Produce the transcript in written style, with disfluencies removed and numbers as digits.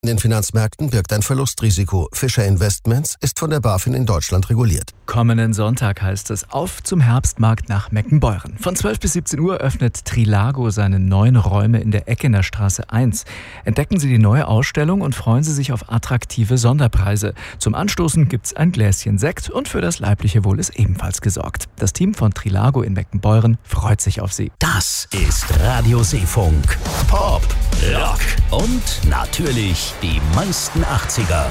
In den Finanzmärkten birgt ein Verlustrisiko. Fischer Investments ist von der BaFin in Deutschland reguliert. Kommenden Sonntag heißt es auf zum Herbstmarkt nach Meckenbeuren. Von 12 bis 17 Uhr öffnet Trilago seine neuen Räume in der Eckener Straße 1. Entdecken Sie die neue Ausstellung und freuen Sie sich auf attraktive Sonderpreise. Zum Anstoßen gibt's ein Gläschen Sekt und für das leibliche Wohl ist ebenfalls gesorgt. Das Team von Trilago in Meckenbeuren freut sich auf Sie. Das ist Radio Seefunk. Pop, Rock und natürlich die meisten 80er.